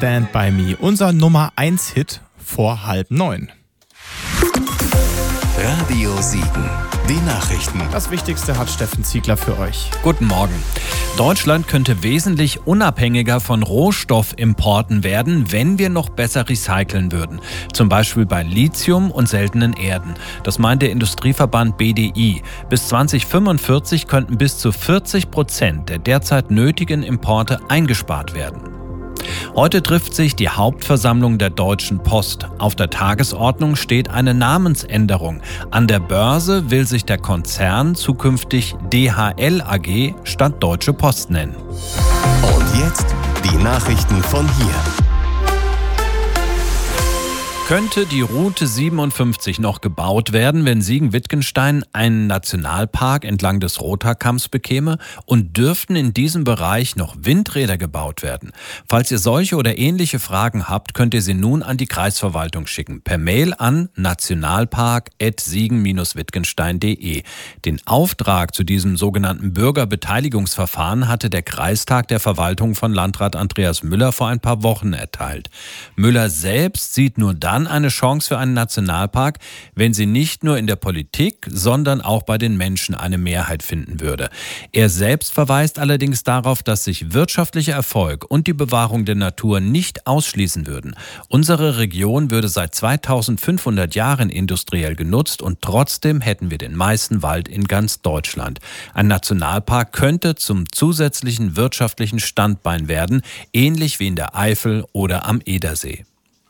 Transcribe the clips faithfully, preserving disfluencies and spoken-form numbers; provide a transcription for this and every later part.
Stand By Me, unser Nummer eins Hit vor halb neun. Radio Siegen, die Nachrichten. Das Wichtigste hat Steffen Ziegler für euch. Guten Morgen. Deutschland könnte wesentlich unabhängiger von Rohstoffimporten werden, wenn wir noch besser recyceln würden. Zum Beispiel bei Lithium und seltenen Erden. Das meint der Industrieverband B D I. Bis zwanzig fünfundvierzig könnten bis zu vierzig Prozent der derzeit nötigen Importe eingespart werden. Heute trifft sich die Hauptversammlung der Deutschen Post. Auf der Tagesordnung steht eine Namensänderung. An der Börse will sich der Konzern zukünftig D H L A G statt Deutsche Post nennen. Und jetzt die Nachrichten von hier. Könnte die Route siebenundfünfzig noch gebaut werden, wenn Siegen-Wittgenstein einen Nationalpark entlang des Rothaarkamms bekäme? Und dürften in diesem Bereich noch Windräder gebaut werden? Falls ihr solche oder ähnliche Fragen habt, könnt ihr sie nun an die Kreisverwaltung schicken. Per Mail an nationalpark at siegen dash wittgenstein punkt de. Den Auftrag zu diesem sogenannten Bürgerbeteiligungsverfahren hatte der Kreistag der Verwaltung von Landrat Andreas Müller vor ein paar Wochen erteilt. Müller selbst sieht nur dann eine Chance für einen Nationalpark, wenn sie nicht nur in der Politik, sondern auch bei den Menschen eine Mehrheit finden würde. Er selbst verweist allerdings darauf, dass sich wirtschaftlicher Erfolg und die Bewahrung der Natur nicht ausschließen würden. Unsere Region würde seit zweitausendfünfhundert Jahren industriell genutzt und trotzdem hätten wir den meisten Wald in ganz Deutschland. Ein Nationalpark könnte zum zusätzlichen wirtschaftlichen Standbein werden, ähnlich wie in der Eifel oder am Edersee.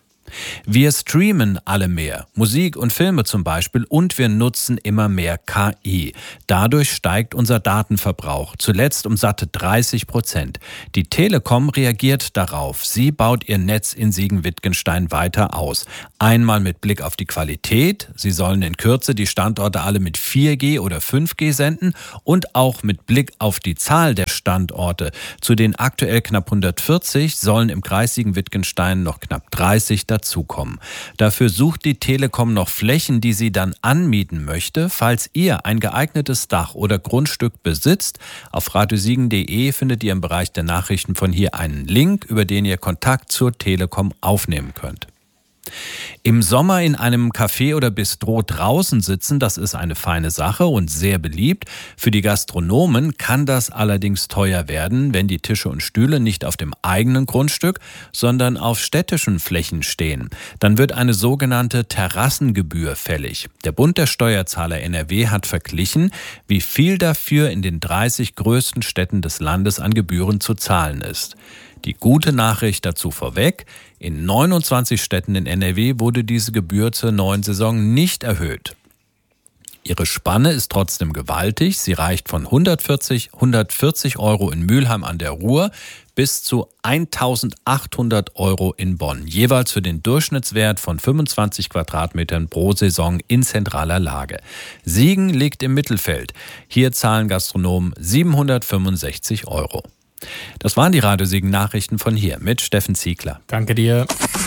Wir streamen alle mehr, Musik und Filme zum Beispiel, und wir nutzen immer mehr K I. Dadurch steigt unser Datenverbrauch, zuletzt um satte dreißig Prozent. Die Telekom reagiert darauf. Sie baut ihr Netz in Siegen-Wittgenstein weiter aus. Einmal mit Blick auf die Qualität, sie sollen in Kürze die Standorte alle mit vier G oder fünf G senden, und auch mit Blick auf die Zahl der Standorte. Zu den aktuell knapp hundertvierzig sollen im Kreis Siegen-Wittgenstein noch knapp dreißig dazukommen. Dafür sucht die Telekom noch Flächen, die sie dann anmieten möchte. Falls ihr ein geeignetes Dach oder Grundstück besitzt, auf radiosiegen punkt de findet ihr im Bereich der Nachrichten von hier einen Link, über den ihr Kontakt zur Telekom aufnehmen könnt. Im Sommer in einem Café oder Bistro draußen sitzen, das ist eine feine Sache und sehr beliebt. Für die Gastronomen kann das allerdings teuer werden, wenn die Tische und Stühle nicht auf dem eigenen Grundstück, sondern auf städtischen Flächen stehen. Dann wird eine sogenannte Terrassengebühr fällig. Der Bund der Steuerzahler N R W hat verglichen, wie viel dafür in den dreißig größten Städten des Landes an Gebühren zu zahlen ist. Die gute Nachricht dazu vorweg: In neunundzwanzig Städten in N R W wurde diese Gebühr zur neuen Saison nicht erhöht. Ihre Spanne ist trotzdem gewaltig. Sie reicht von hundertvierzig Euro in Mülheim an der Ruhr bis zu eintausendachthundert Euro in Bonn. Jeweils für den Durchschnittswert von fünfundzwanzig Quadratmetern pro Saison in zentraler Lage. Siegen liegt im Mittelfeld. Hier zahlen Gastronomen siebenhundertfünfundsechzig Euro. Das waren die Radio Siegen Nachrichten von hier mit Steffen Ziegler. Danke dir.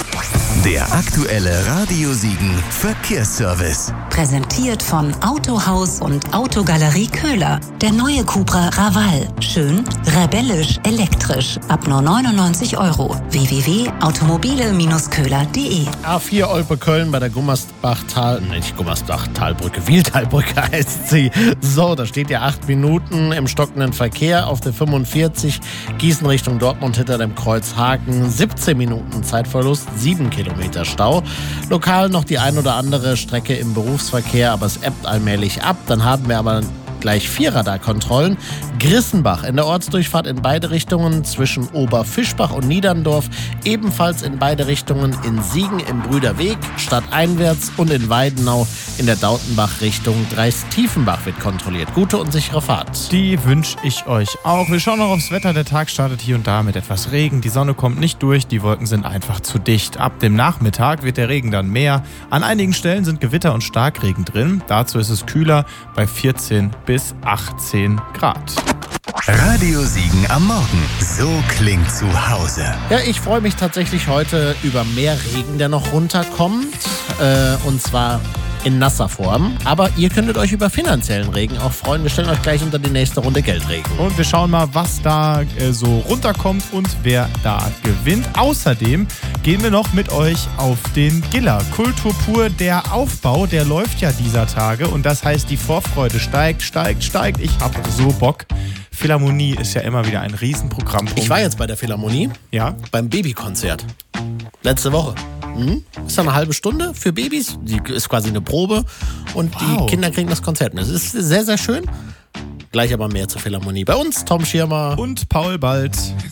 Der aktuelle Radio Siegen Verkehrsservice. Präsentiert von Autohaus und Autogalerie Köhler. Der neue Cupra Raval. Schön, rebellisch, elektrisch. Ab nur neunundneunzig Euro. w w w punkt automobile Bindestrich köhler punkt de. A vier Olpe-Köln bei der Gummersbach-Tal, nicht Gummersbach-Talbrücke, Wiehltalbrücke heißt sie. So, da steht ja acht Minuten im stockenden Verkehr auf der fünfundvierzig. Gießen Richtung Dortmund hinter dem Kreuz Haken. siebzehn Minuten Zeitverlust, sieben Kilometer Stau. Lokal noch die ein oder andere Strecke im Berufsverkehr, aber es ebbt allmählich ab. Dann haben wir aber gleich vier Radarkontrollen. Grissenbach in der Ortsdurchfahrt in beide Richtungen zwischen Oberfischbach und Niederndorf. Ebenfalls in beide Richtungen in Siegen im Brüderweg, stadteinwärts, und in Weidenau in der Dautenbach-Richtung Dreis-Tiefenbach wird kontrolliert. Gute und sichere Fahrt. Die wünsche ich euch auch. Wir schauen noch aufs Wetter. Der Tag startet hier und da mit etwas Regen. Die Sonne kommt nicht durch, die Wolken sind einfach zu dicht. Ab dem Nachmittag wird der Regen dann mehr. An einigen Stellen sind Gewitter und Starkregen drin. Dazu ist es kühler bei vierzehn bis achtzehn Grad. Radio Siegen am Morgen. So klingt zu Hause. Ja, ich freue mich tatsächlich heute über mehr Regen, der noch runterkommt. Äh, und zwar in nasser Form. Aber ihr könntet euch über finanziellen Regen auch freuen. Wir stellen euch gleich unter die nächste Runde Geldregen. Und wir schauen mal, was da äh, so runterkommt und wer da gewinnt. Außerdem gehen wir noch mit euch auf den Giller. Kultur pur, der Aufbau, der läuft ja dieser Tage. Und das heißt, die Vorfreude steigt, steigt, steigt. Ich hab so Bock. Philharmonie ist ja immer wieder ein Riesenprogramm. Ich war jetzt bei der Philharmonie. Ja? Beim Babykonzert. Letzte Woche. Hm? Ist dann eine halbe Stunde für Babys. Die ist quasi eine Probe. Und Wow. die Kinder kriegen das Konzert. Das ist sehr, sehr schön. Gleich aber mehr zur Philharmonie. Bei uns, Tom Schirmer. Und Paul Bald.